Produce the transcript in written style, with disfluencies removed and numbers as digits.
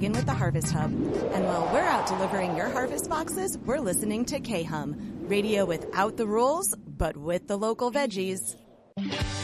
Megan with the Harvest Hub. And while we're out delivering your harvest boxes, we're listening to K-Hum, radio without the rules, but with the local veggies.